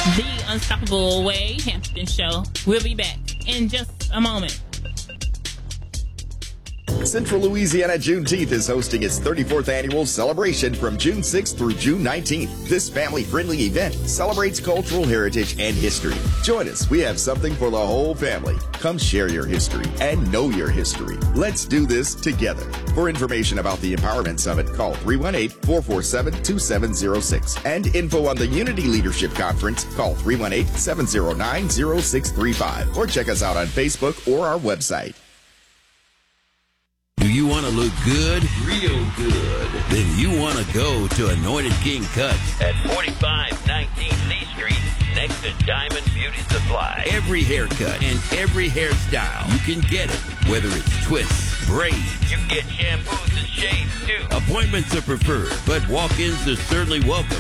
The Unstoppable Wade Hampton Show. We'll be back in just a moment. Central Louisiana Juneteenth is hosting its 34th annual celebration from June 6th through June 19th. This family-friendly event celebrates cultural heritage and history. Join us. We have something for the whole family. Come share your history and know your history. Let's do this together. For information about the Empowerment Summit, call 318-447-2706. And info on the Unity Leadership Conference, call 318-709-0635. Or check us out on Facebook or our website. Do you want to look good? Real good. Then you want to go to Anointed King Cuts at 4519 Lee Street, next to Diamond Beauty Supply. Every haircut and every hairstyle, you can get it. Whether it's twists, braids, you can get shampoos and shaves too. Appointments are preferred, but walk-ins are certainly welcome.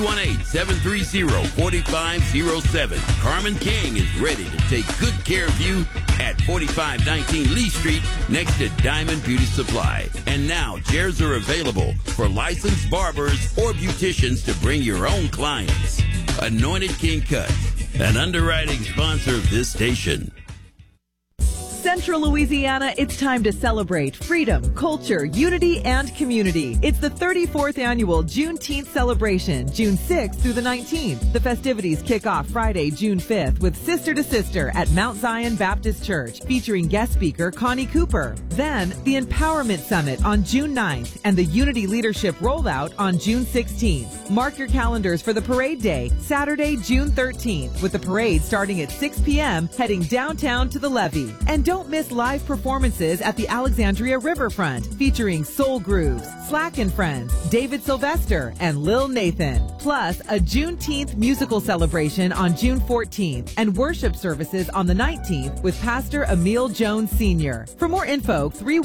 318-730-4507. Carmen King is ready to take good care of you at 4519 Lee Street, next to Diamond Beauty Supply. And now, chairs are available for licensed barbers or beauticians to bring your own clients. Anointed King Cuts, an underwriting sponsor of this station. Central Louisiana, it's time to celebrate freedom, culture, unity, and community. It's the 34th annual Juneteenth celebration, June 6th through the 19th. The festivities kick off Friday, June 5th with Sister to Sister at Mount Zion Baptist Church, featuring guest speaker Connie Cooper. Then, the Empowerment Summit on June 9th and the Unity Leadership Rollout on June 16th. Mark your calendars for the parade day, Saturday, June 13th, with the parade starting at 6 p.m., heading downtown to the levee. And don't miss live performances at the Alexandria Riverfront featuring Soul Grooves, Slack and Friends, David Sylvester, and Lil Nathan. Plus, a Juneteenth musical celebration on June 14th and worship services on the 19th with Pastor Emil Jones Sr. For more info,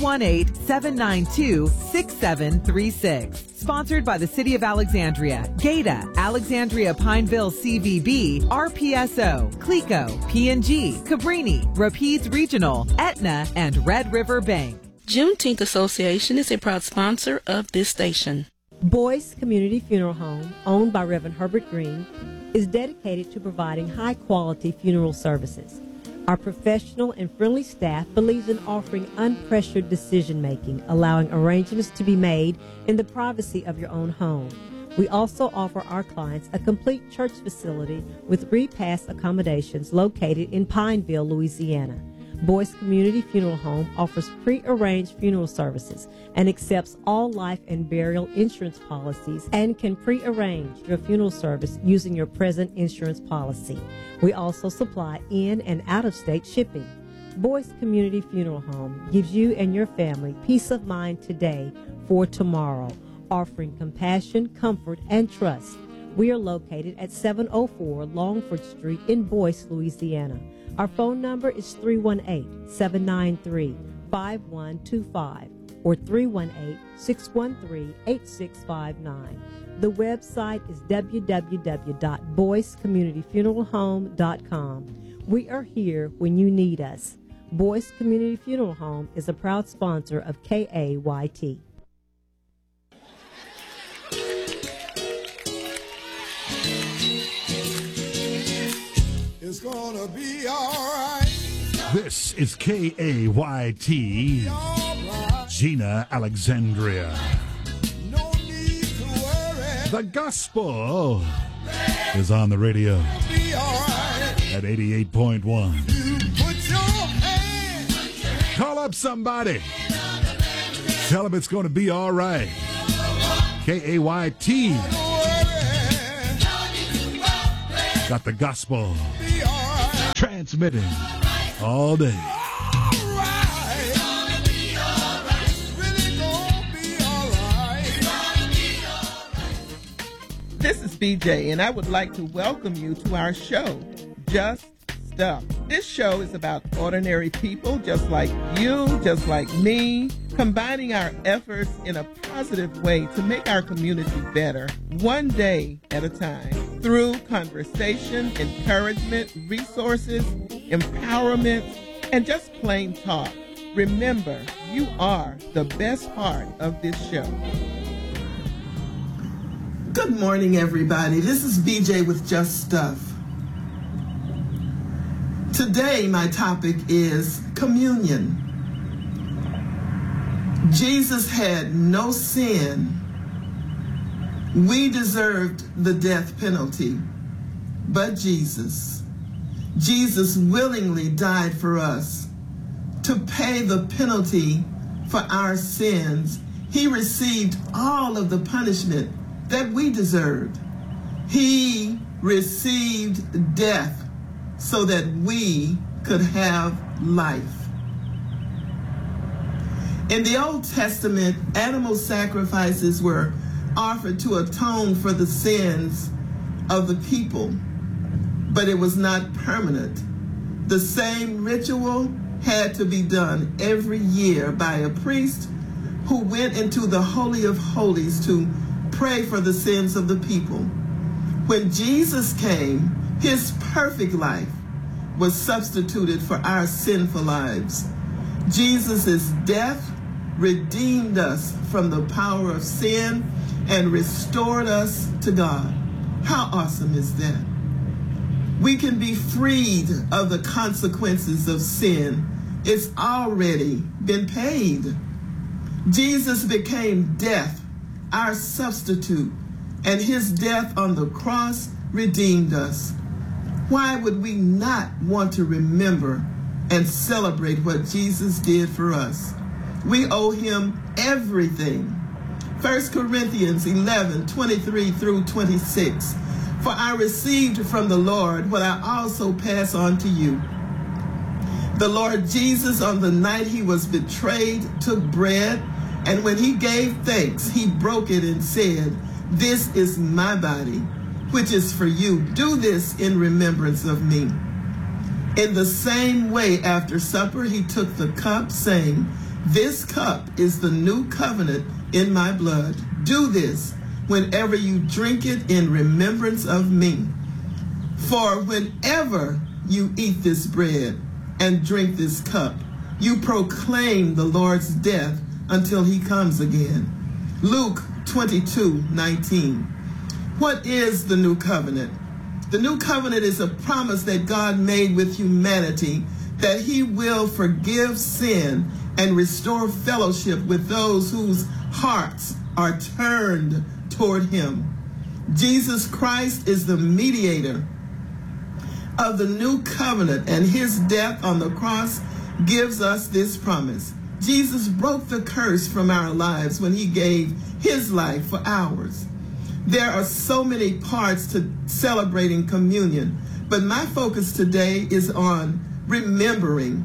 318-792-6736. Sponsored by the City of Alexandria, GATA, Alexandria Pineville CVB, RPSO, Clico, P&G, Cabrini, Rapides Regional, Aetna, and Red River Bank. Juneteenth Association is a proud sponsor of this station. Boyce Community Funeral Home, owned by Reverend Herbert Green, is dedicated to providing high-quality funeral services. Our professional and friendly staff believes in offering unpressured decision-making, allowing arrangements to be made in the privacy of your own home. We also offer our clients a complete church facility with repast accommodations located in Pineville, Louisiana. Boyce Community Funeral Home offers pre-arranged funeral services and accepts all life and burial insurance policies and can pre-arrange your funeral service using your present insurance policy. We also supply in- and out-of-state shipping. Boyce Community Funeral Home gives you and your family peace of mind today for tomorrow, offering compassion, comfort, and trust. We are located at 704 Longford Street in Boyce, Louisiana. Our phone number is 318-793-5125 or 318-613-8659. The website is www.boycecommunityfuneralhome.com. We are here when you need us. Boyce Community Funeral Home is a proud sponsor of KAYT. It's gonna be all right. This is KAYT, Gina Alexandria. No need to worry. The gospel is on the radio Be all right. at 88.1. You put your hand. Call up somebody. Tell them it's going to be all right. KAYT got the gospel transmitting all day. This is BJ, and I would like to welcome you to our show, Just Stuff. This show is about ordinary people just like you, just like me, combining our efforts in a positive way to make our community better, one day at a time, through conversation, encouragement, resources, empowerment, and just plain talk. Remember, you are the best part of this show. Good morning, everybody. This is BJ with Just Stuff. Today, my topic is communion. Jesus had no sin. We deserved the death penalty, but Jesus willingly died for us to pay the penalty for our sins. He received all of the punishment that we deserved. He received death so that we could have life. In the Old Testament, animal sacrifices were offered to atone for the sins of the people, but it was not permanent. The same ritual had to be done every year by a priest who went into the Holy of Holies to pray for the sins of the people. When Jesus came, his perfect life was substituted for our sinful lives. Jesus' death redeemed us from the power of sin and restored us to God. How awesome is that? We can be freed of the consequences of sin. It's already been paid. Jesus became death, our substitute, and his death on the cross redeemed us. Why would we not want to remember and celebrate what Jesus did for us? We owe him everything. 1 Corinthians 11:23 through 26. For I received from the Lord what I also pass on to you. The Lord Jesus, on the night he was betrayed, took bread, and when he gave thanks, he broke it and said, "This is my body, which is for you. Do this in remembrance of me." In the same way, after supper, he took the cup, saying, "This cup is the new covenant in my blood. Do this whenever you drink it in remembrance of me. For whenever you eat this bread and drink this cup, you proclaim the Lord's death until he comes again." Luke 22:19. What is the new covenant? The new covenant is a promise that God made with humanity that he will forgive sin and restore fellowship with those whose hearts are turned toward him. Jesus Christ is the mediator of the new covenant, and his death on the cross gives us this promise. Jesus broke the curse from our lives when he gave his life for ours. There are so many parts to celebrating communion, but my focus today is on remembering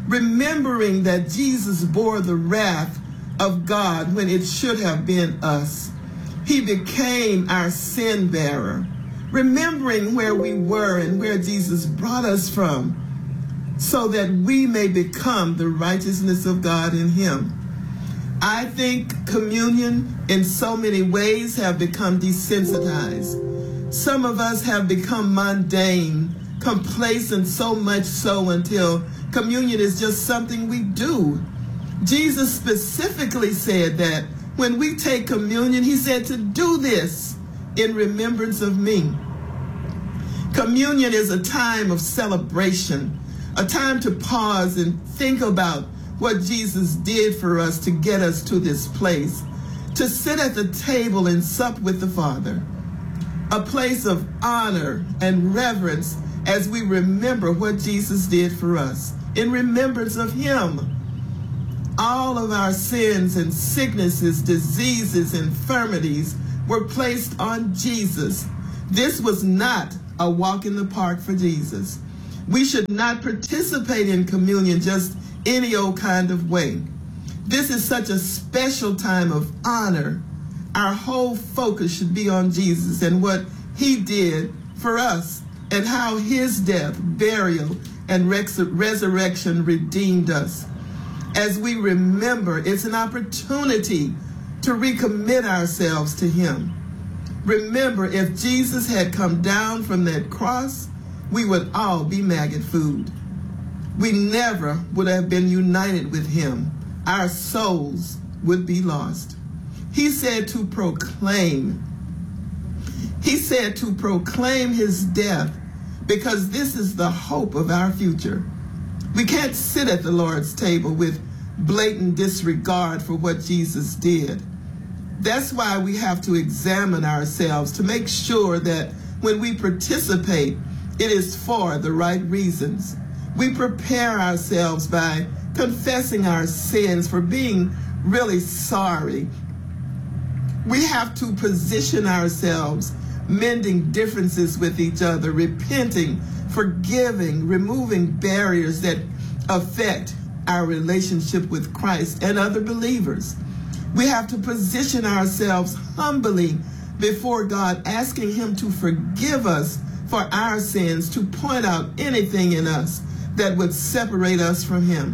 that Jesus bore the wrath of God when it should have been us. He became our sin bearer. Remembering where we were and where Jesus brought us from, so that we may become the righteousness of God in him. I think communion in so many ways have become desensitized. Some of us have become mundane, complacent, so much so until communion is just something we do. Jesus specifically said that when we take communion, he said to do this in remembrance of me. Communion is a time of celebration, a time to pause and think about what Jesus did for us to get us to this place, to sit at the table and sup with the Father, a place of honor and reverence as we remember what Jesus did for us, in remembrance of him. All of our sins and sicknesses, diseases, infirmities were placed on Jesus. This was not a walk in the park for Jesus. We should not participate in communion just any old kind of way. This is such a special time of honor. Our whole focus should be on Jesus and what he did for us and how his death, burial, and resurrection redeemed us. As we remember, it's an opportunity to recommit ourselves to him. Remember, if Jesus had come down from that cross, we would all be maggot food. We never would have been united with him. Our souls would be lost. He said to proclaim his death because this is the hope of our future. We can't sit at the Lord's table with blatant disregard for what Jesus did. That's why we have to examine ourselves to make sure that when we participate, it is for the right reasons. We prepare ourselves by confessing our sins, for being really sorry. We have to position ourselves, mending differences with each other, repenting, forgiving, removing barriers that affect our relationship with Christ and other believers. We have to position ourselves humbly before God, asking Him to forgive us for our sins, to point out anything in us that would separate us from Him.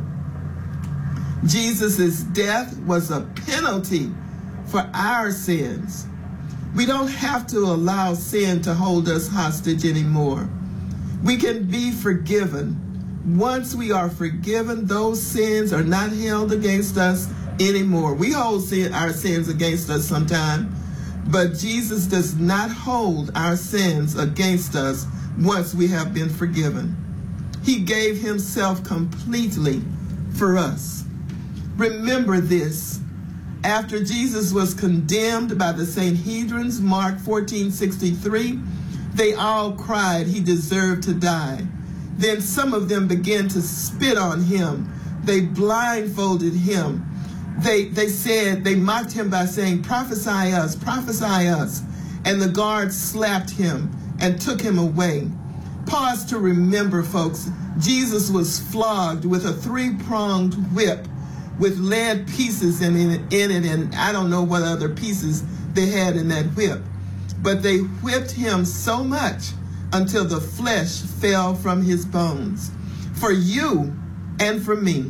Jesus' death was a penalty for our sins. We don't have to allow sin to hold us hostage anymore. We can be forgiven. Once we are forgiven, those sins are not held against us anymore. We hold our sins against us sometimes, but Jesus does not hold our sins against us once we have been forgiven. He gave Himself completely for us. Remember this. After Jesus was condemned by the Sanhedrins, Mark 14:63, they all cried He deserved to die. Then some of them began to spit on Him. They blindfolded Him. They mocked Him by saying, prophesy us, prophesy us. And the guards slapped Him and took Him away. Pause to remember, folks, Jesus was flogged with a 3-pronged whip with lead pieces in it, and I don't know what other pieces they had in that whip. But they whipped Him so much until the flesh fell from His bones. For you and for me,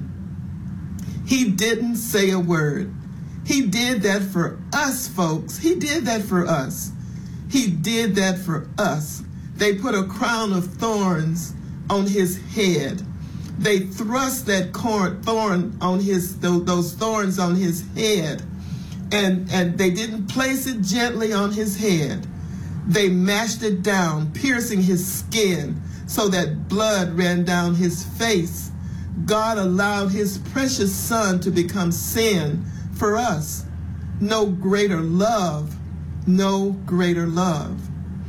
He didn't say a word. He did that for us, folks. He did that for us. He did that for us. They put a crown of thorns on His head. They thrust that thorn on those thorns on His head, and they didn't place it gently on His head. They mashed it down, piercing His skin so that blood ran down His face. God allowed His precious Son to become sin for us. No greater love, no greater love.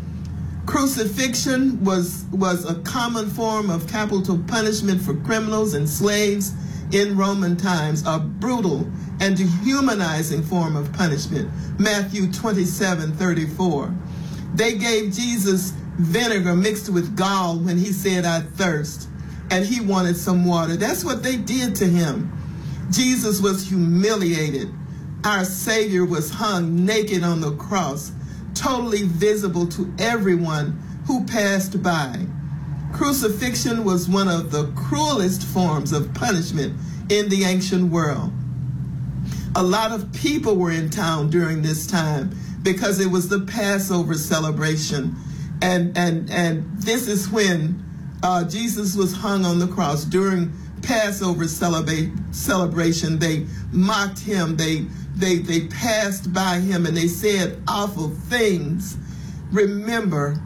Crucifixion was a common form of capital punishment for criminals and slaves in Roman times, a brutal and dehumanizing form of punishment. Matthew 27:34. They gave Jesus vinegar mixed with gall when He said, I thirst, and He wanted some water. That's what they did to Him. Jesus was humiliated. Our Savior was hung naked on the cross, totally visible to everyone who passed by. Crucifixion was one of the cruelest forms of punishment in the ancient world. A lot of people were in town during this time because it was the Passover celebration. And this is when Jesus was hung on the cross. During Passover celebration, they mocked Him. They passed by Him and they said awful things. Remember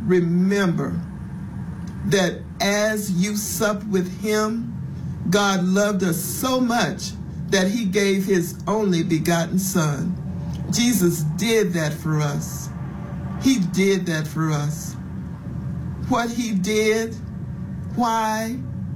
that as you sup with Him, God loved us so much that He gave His only begotten Son. Jesus did that for us. He did that for us. What He did, why?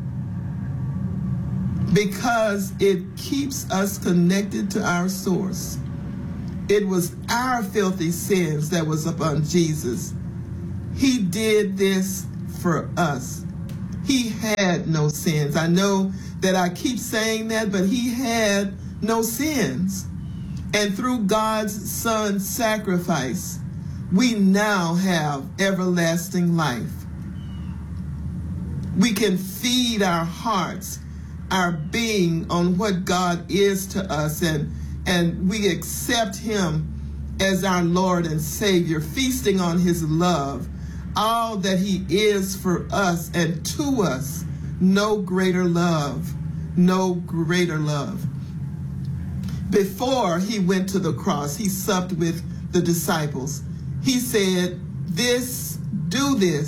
Because it keeps us connected to our source. It was our filthy sins that was upon Jesus. He did this for us. He had no sins. I know that I keep saying that, but He had no sins. And through God's Son's sacrifice, we now have everlasting life. We can feed our hearts, our being on what God is to us, and we accept Him as our Lord and Savior, feasting on His love, all that He is for us and to us. No greater love, no greater love. Before He went to the cross, He supped with the disciples. He said, do this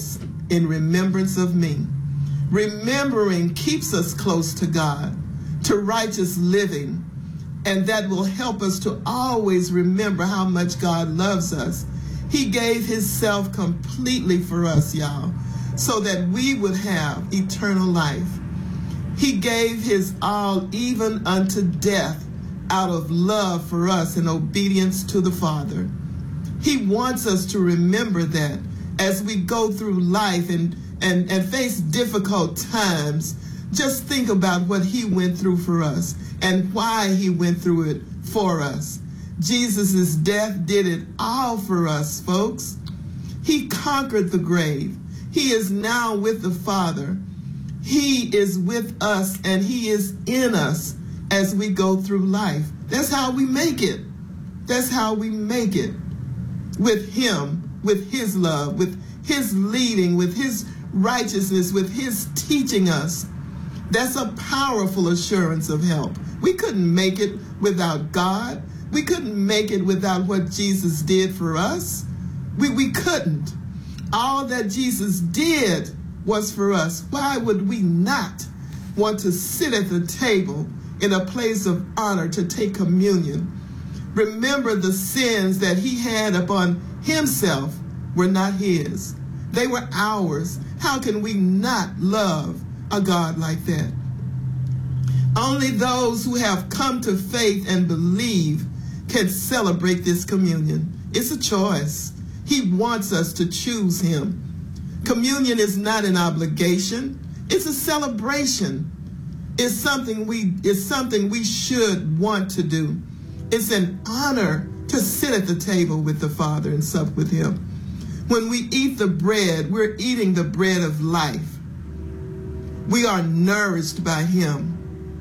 in remembrance of me. Remembering keeps us close to God, to righteous living, and that will help us to always remember how much God loves us. He gave himself completely for us, y'all, so that we would have eternal life. He gave his all even unto death out of love for us and obedience to the Father. He wants us to remember that as we go through life and face difficult times. Just think about what he went through for us and why he went through it for us. Jesus' death did it all for us, folks. He conquered the grave. He is now with the Father. He is with us and he is in us as we go through life. That's how we make it. That's how we make it. With him, with his love, with his leading, with his righteousness, with his teaching us. That's a powerful assurance of help. We couldn't make it without God. We couldn't make it without what Jesus did for us. We couldn't. All that Jesus did was for us. Why would we not want to sit at the table in a place of honor to take communion? Remember, the sins that he had upon himself were not his. They were ours. How can we not love a God like that? Only those who have come to faith and believe can celebrate this communion. It's a choice. He wants us to choose him. Communion is not an obligation. It's a celebration. It's something we should want to do. It's an honor to sit at the table with the Father and sup with him. When we eat the bread, we're eating the bread of life. We are nourished by him.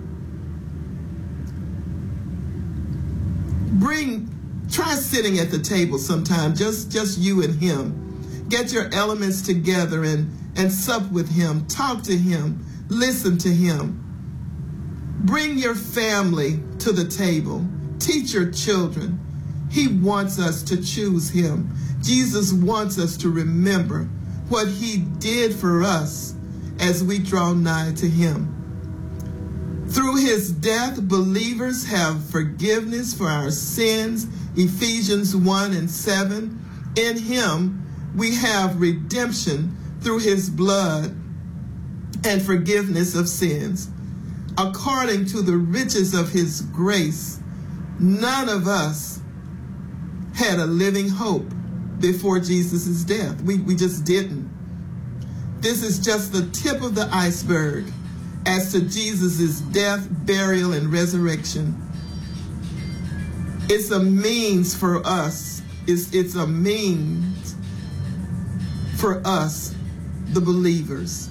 Try sitting at the table sometime, just you and him. Get your elements together and sup with him. Talk to him. Listen to him. Bring your family to the table. Teach your children. He wants us to choose him. Jesus wants us to remember what he did for us as we draw nigh to him. Through his death, believers have forgiveness for our sins, Ephesians 1:7. In him, we have redemption through his blood and forgiveness of sins. According to the riches of his grace, none of us had a living hope before Jesus' death. We just didn't. This is just the tip of the iceberg as to Jesus' death, burial, and resurrection. It's a means for us. It's a means for us, the believers.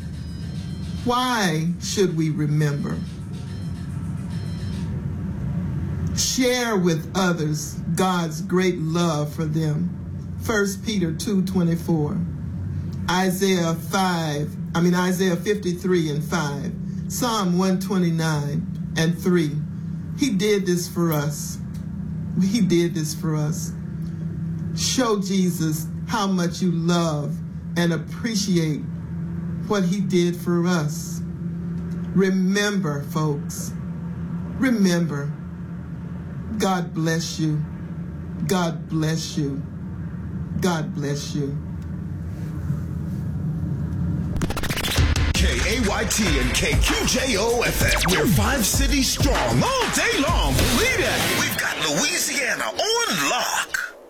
Why should we remember? Share with others God's great love for them. 1 Peter 2:24. Isaiah 53:5. Psalm 129:3. He did this for us. He did this for us. Show Jesus how much you love and appreciate what he did for us. Remember, folks. Remember. God bless you. God bless you. God bless you. KAYT and KQJO-FM. We're 5 cities strong all day long. Believe that. We've got Louisiana on lock.